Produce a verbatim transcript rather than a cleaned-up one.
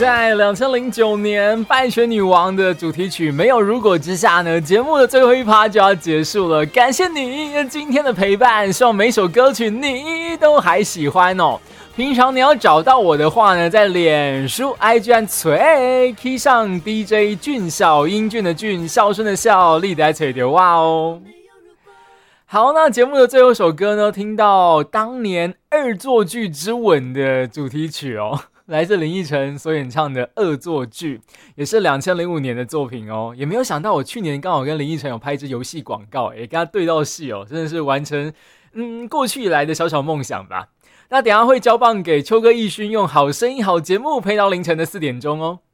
在二零零九年拜权女王的主题曲没有如果之下呢，节目的最后一趴就要结束了，感谢你今天的陪伴，希望每首歌曲你都还喜欢哦。平常你要找到我的话呢，在脸书 I G 按锤 key 上 D J 俊孝，英俊的俊，孝顺的孝，立在锤的哇哦。好，那节目的最后一首歌呢，听到当年恶作剧之吻的主题曲哦，来自林奕晨所演唱的恶作剧，也是二零零五年的作品哦。也没有想到我去年刚好跟林奕晨有拍一支游戏广告，也跟他对到戏哦，真的是完成嗯过去以来的小小梦想吧。那等一下会交棒给秋哥奕勋，用好声音好节目陪到凌晨的四点钟哦。